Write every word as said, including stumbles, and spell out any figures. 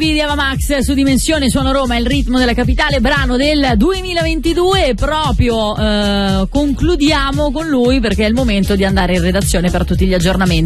Lady di Ava Max su Dimensione Suono Roma, il ritmo della capitale, brano del duemilaventidue, e proprio eh, concludiamo con lui perché è il momento di andare in redazione per tutti gli aggiornamenti.